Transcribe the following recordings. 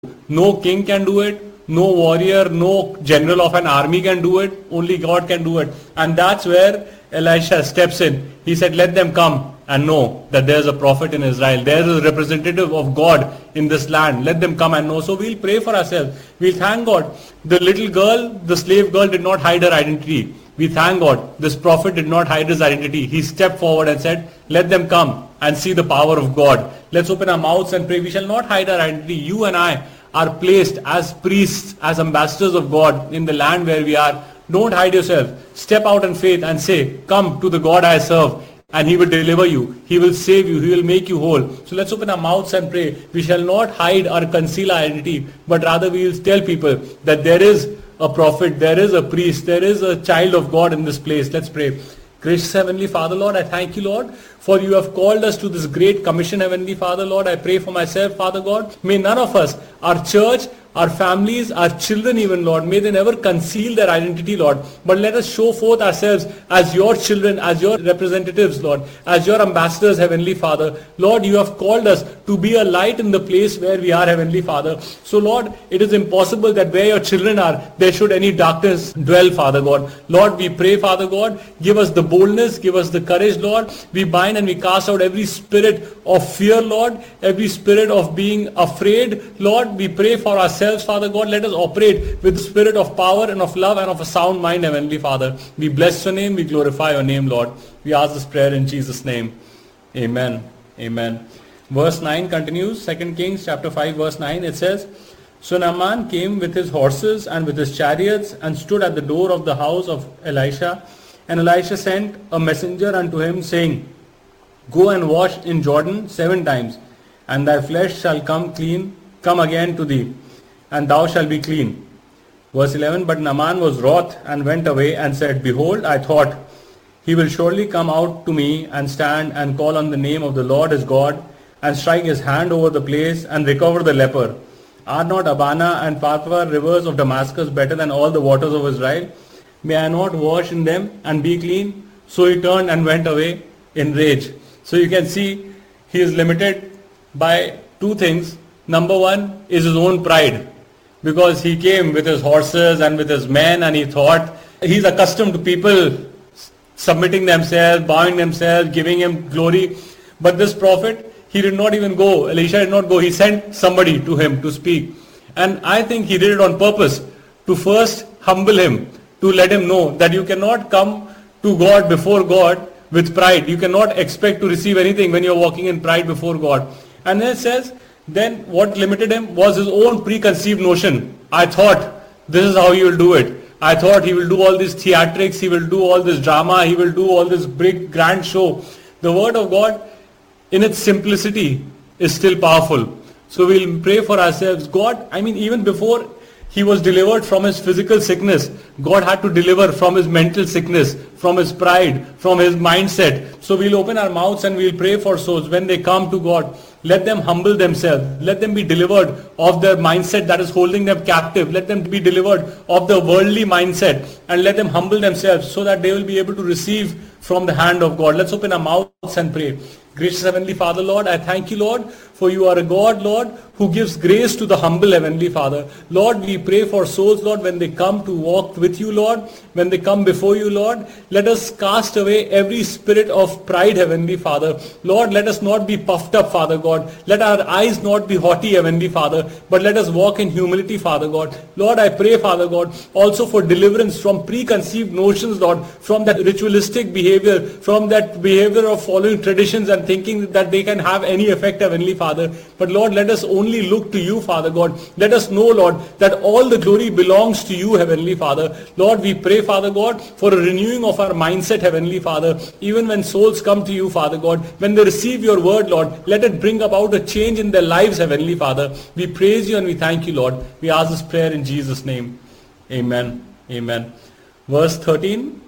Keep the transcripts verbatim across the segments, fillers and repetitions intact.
No king can do it. No warrior, no general of an army can do it. Only God can do it. And that's where Elisha steps in. He said, let them come and know that there's a prophet in Israel. There's a representative of God in this land. Let them come and know. So we'll pray for ourselves. We'll thank God. The little girl, the slave girl, did not hide her identity. We thank God. This prophet did not hide his identity. He stepped forward and said, let them come and see the power of God. Let's open our mouths and pray. We shall not hide our identity. You and I are placed as priests, as ambassadors of God in the land where we are. Don't hide yourself. Step out in faith and say, come to the God I serve, and He will deliver you. He will save you. He will make you whole. So let's open our mouths and pray. We shall not hide or conceal our identity, but rather we will tell people that there is a prophet, there is a priest, there is a child of God in this place. Let's pray. Gracious Heavenly Father, Lord, I thank you, Lord, for you have called us to this great commission, Heavenly Father, Lord. I pray for myself, Father God. May none of us, our church, our families, our children even, Lord, may they never conceal their identity, Lord. But let us show forth ourselves as your children, as your representatives, Lord, as your ambassadors, Heavenly Father. Lord, you have called us to be a light in the place where we are, Heavenly Father. So, Lord, it is impossible that where your children are, there should any darkness dwell, Father God. Lord, we pray, Father God, give us the boldness, give us the courage, Lord. We bind and we cast out every spirit of fear, Lord, every spirit of being afraid, Lord. We pray for ourselves. Father God, let us operate with the spirit of power and of love and of a sound mind, Heavenly Father. We bless your name, we glorify your name, Lord. We ask this prayer in Jesus' name. Amen. Amen. Verse nine continues, Second Kings chapter five verse nine. It says, so Naaman came with his horses and with his chariots and stood at the door of the house of Elisha. And Elisha sent a messenger unto him, saying, go and wash in Jordan seven times, and thy flesh shall come clean, come again to thee, and thou shalt be clean. Verse eleven, but Naaman was wroth and went away and said, behold, I thought, he will surely come out to me and stand and call on the name of the Lord his God and strike his hand over the place and recover the leper. Are not Abana and Pharpar rivers of Damascus better than all the waters of Israel? May I not wash in them and be clean? So he turned and went away in rage. So you can see he is limited by two things. Number one is his own pride, because he came with his horses and with his men, and he thought he's accustomed to people submitting themselves, bowing themselves, giving him glory. But this prophet, he did not even go. Elisha did not go. He sent somebody to him to speak. And I think he did it on purpose, to first humble him, to let him know that you cannot come to God before God with pride. You cannot expect to receive anything when you're walking in pride before God. And then it says, then what limited him was his own preconceived notion. I thought this is how he will do it. I thought he will do all these theatrics, he will do all this drama, he will do all this big grand show. The word of God in its simplicity is still powerful. So we'll pray for ourselves. God, I mean, even before he was delivered from his physical sickness, God had to deliver from his mental sickness, from his pride, from his mindset. So we'll open our mouths and we'll pray for souls. When they come to God, let them humble themselves. Let them be delivered of their mindset that is holding them captive. Let them be delivered of the worldly mindset, and let them humble themselves so that they will be able to receive from the hand of God. Let's open our mouths and pray. Gracious Heavenly Father, Lord, I thank you, Lord, for you are a God, Lord, who gives grace to the humble, Heavenly Father. Lord, we pray for souls, Lord, when they come to walk with you, Lord, when they come before you, Lord, let us cast away every spirit of pride, Heavenly Father. Lord, let us not be puffed up, Father God. Let our eyes not be haughty, Heavenly Father, but let us walk in humility, Father God. Lord, I pray, Father God, also for deliverance from preconceived notions, Lord, from that ritualistic behavior, from that behavior of following traditions and thinking that they can have any effect, Heavenly Father. But Lord, let us only look to you, Father God. Let us know, Lord, that all the glory belongs to you, Heavenly Father. Lord, we pray, Father God, for a renewing of our mindset, Heavenly Father. Even when souls come to you, Father God, when they receive your word, Lord, let it bring about a change in their lives, Heavenly Father. We praise you and we thank you, Lord. We ask this prayer in Jesus' name. Amen. Amen. Verse thirteen.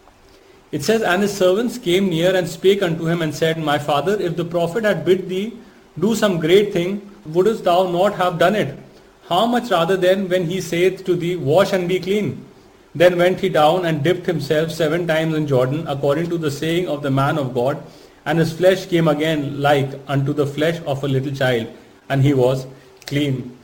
It says, and his servants came near and spake unto him and said, my father, if the prophet had bid thee do some great thing, wouldest thou not have done it? How much rather then when he saith to thee, wash and be clean? Then went he down and dipped himself seven times in Jordan, according to the saying of the man of God, and his flesh came again like unto the flesh of a little child, and he was clean.